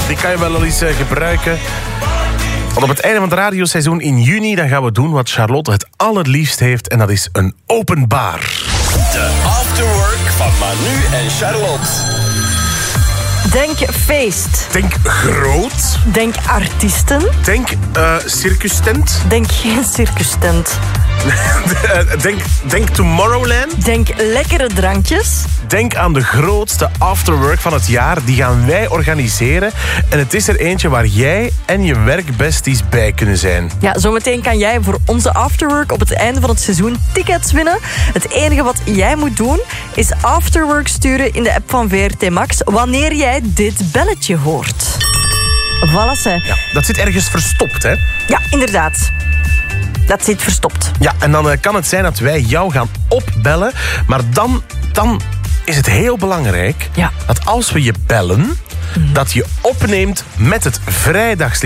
Die kan je wel eens gebruiken. Want op het einde van het radioseizoen in juni... dan gaan we doen wat Charlotte het allerliefst heeft. En dat is een openbaar. De Afterwork van Manu en Charlotte. Denk feest. Denk groot. Denk artiesten. Denk circustent. Denk geen circustent. Denk Tomorrowland. Denk lekkere drankjes. Denk aan de grootste afterwork van het jaar. Die gaan wij organiseren. En het is er eentje waar jij en je werkbesties bij kunnen zijn. Ja, zometeen kan jij voor onze afterwork op het einde van het seizoen tickets winnen. Het enige wat jij moet doen is afterwork sturen in de app van VRT Max wanneer jij dit belletje hoort. Voilà, hè. Ja, dat zit ergens verstopt, hè? Ja, inderdaad. Dat zit verstopt. Ja, en dan kan het zijn dat wij jou gaan opbellen. Maar dan is het heel belangrijk dat als we je bellen... dat je opneemt met het vrijdagslied.